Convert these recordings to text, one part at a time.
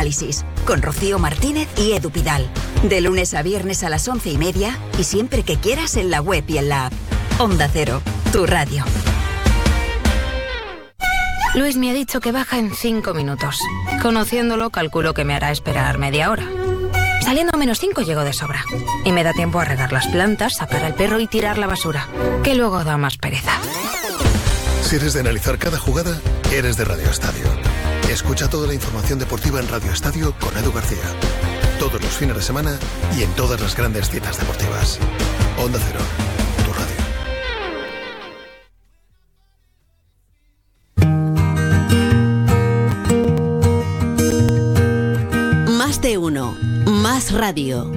Análisis, con Rocío Martínez y Edu Pidal. De lunes a viernes a las 11:30 y siempre que quieras en la web y en la app. Onda Cero, tu radio. Luis me ha dicho que baja en 5 minutos. Conociéndolo, calculo que me hará esperar media hora. Saliendo a -5 llego de sobra. Y me da tiempo a regar las plantas, sacar al perro y tirar la basura, que luego da más pereza. Si eres de analizar cada jugada, eres de Radio Estadio. Escucha toda la información deportiva en Radio Estadio con Edu García. Todos los fines de semana y en todas las grandes citas deportivas. Onda Cero, tu radio. Más de uno. Más radio.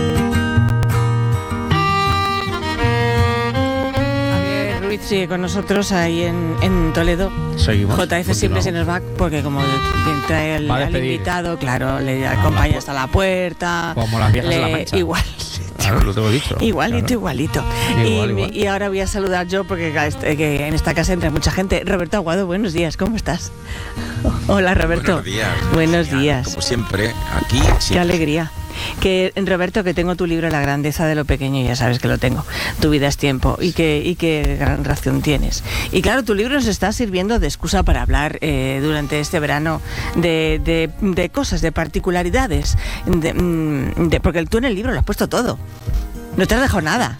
Sigue con nosotros ahí en Toledo. Seguimos. JF siempre se nos va porque como trae al invitado, claro, le acompaña hasta la puerta. Como las viejas de la Mancha. Igual. Claro, lo tengo dicho. Igualito. Igual. Y ahora voy a saludar yo porque que en esta casa entra mucha gente. Roberto Aguado, buenos días, ¿cómo estás? Hola, Roberto. Buenos días. Buenos días. Como siempre, aquí. Qué alegría. Que Roberto, que tengo tu libro La grandeza de lo pequeño, y ya sabes que lo tengo. Tu vida es tiempo y qué gran razón tienes. Y claro, tu libro nos está sirviendo de excusa para hablar durante este verano de cosas, de particularidades, porque tú en el libro lo has puesto todo. No te has dejado nada.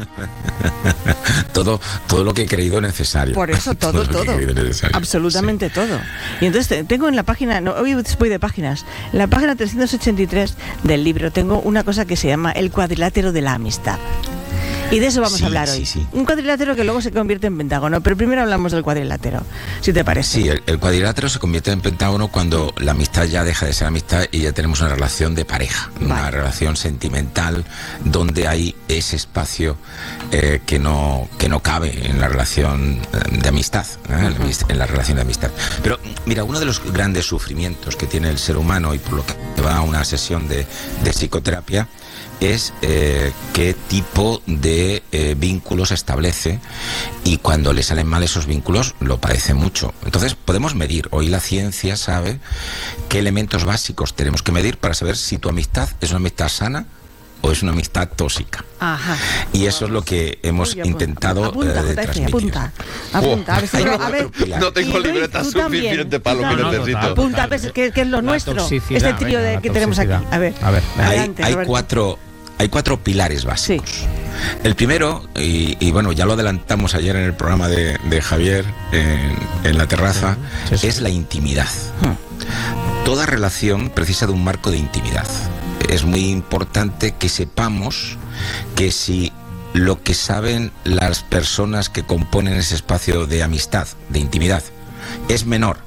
todo lo que he creído necesario. Por eso, todo. Absolutamente sí. Todo. Y entonces tengo en la página, hoy voy de páginas, en la página 383 del libro tengo una cosa que se llama el cuadrilátero de la amistad. Y de eso vamos a hablar hoy. Sí. Un cuadrilátero que luego se convierte en pentágono, pero primero hablamos del cuadrilátero, si te parece. Sí, el cuadrilátero se convierte en pentágono cuando la amistad ya deja de ser amistad y ya tenemos una relación de pareja, una relación sentimental donde hay ese espacio que no cabe en la relación de amistad, en la relación de amistad. Pero mira, uno de los grandes sufrimientos que tiene el ser humano y por lo que va a una sesión de psicoterapia es qué tipo de vínculos establece, y cuando le salen mal esos vínculos lo padece mucho. Entonces podemos medir, hoy la ciencia sabe qué elementos básicos tenemos que medir para saber si tu amistad es una amistad sana o es una amistad tóxica. Ajá. Y eso es lo que hemos intentado transmitir. Apunta. A ver, no tengo libreta suficiente para lo que necesito. Apunta, que es lo nuestro. Este trío que tenemos aquí. A ver. Adelante, hay cuatro pilares básicos. Sí. El primero, y bueno, ya lo adelantamos ayer en el programa de Javier en la terraza, es la intimidad. Toda relación precisa de un marco de intimidad. Es muy importante que sepamos que si lo que saben las personas que componen ese espacio de amistad, de intimidad, es menor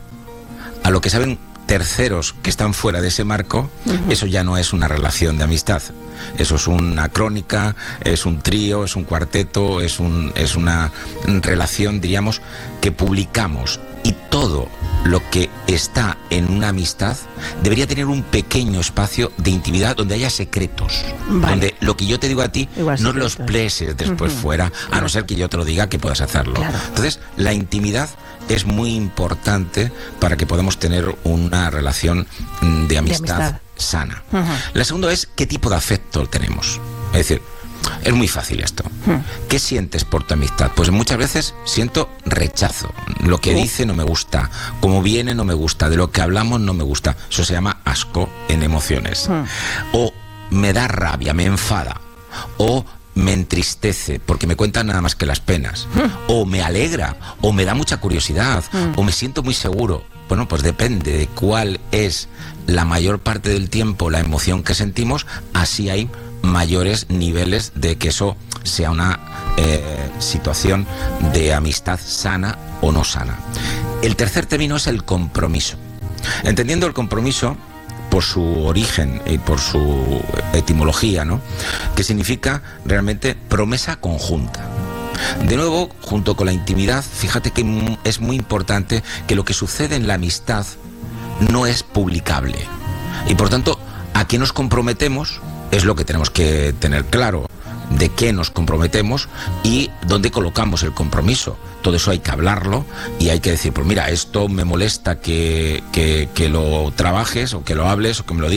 a lo que saben terceros que están fuera de ese marco, eso ya no es una relación de amistad. Eso es una crónica, es un trío, es un cuarteto, es una relación, diríamos, que publicamos. Y todo lo que está en una amistad debería tener un pequeño espacio de intimidad donde haya secretos, donde lo que yo te digo a ti no los pleses después fuera, a no ser que yo te lo diga que puedas hacerlo. Claro. Entonces, la intimidad es muy importante para que podamos tener una relación de amistad sana. La segunda es qué tipo de afecto tenemos. Es decir, es muy fácil esto. ¿Qué sientes por tu amistad? Pues muchas veces siento rechazo. Lo que dice no me gusta, como viene no me gusta, de lo que hablamos no me gusta. Eso se llama asco en emociones. O me da rabia, me enfada. O me entristece porque me cuentan nada más que las penas. O me alegra, o me da mucha curiosidad, o me siento muy seguro. Bueno, pues depende de cuál es la mayor parte del tiempo la emoción que sentimos, así hay mayores niveles de que eso sea una situación de amistad sana o no sana. El tercer término es el compromiso. Entendiendo el compromiso por su origen y por su etimología, ¿no?, que significa realmente promesa conjunta. De nuevo, junto con la intimidad, fíjate que es muy importante que lo que sucede en la amistad no es publicable. Y por tanto, ¿a qué nos comprometemos? Es lo que tenemos que tener claro, de qué nos comprometemos y dónde colocamos el compromiso. Todo eso hay que hablarlo y hay que decir, pues mira, esto me molesta que lo trabajes o que lo hables o que me lo digas.